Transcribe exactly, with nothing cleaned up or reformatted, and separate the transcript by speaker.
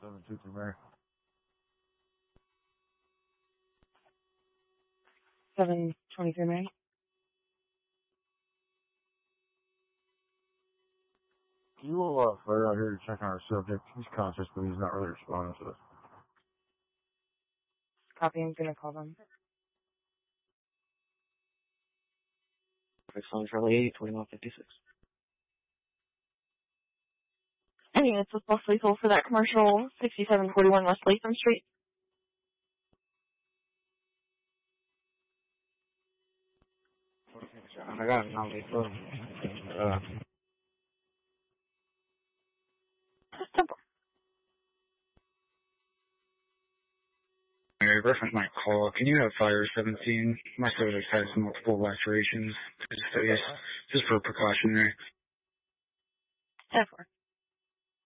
Speaker 1: seven two three Mary.
Speaker 2: seven twenty-three Mary.
Speaker 1: You will uh, flare out here to check on our subject. He's conscious, but he's not really responding to us.
Speaker 2: Copy, I'm gonna call them.
Speaker 3: Phone Charlie eight, twenty-one fifty-six.
Speaker 4: Any units with most lethal for that commercial, sixty-seven forty-one West Latham Street.
Speaker 3: I got it, non-lethal. Uh, reference my call. Can you have fire seventeen? My subject has multiple lacerations. Just, I guess, just for precautionary.
Speaker 4: ten four.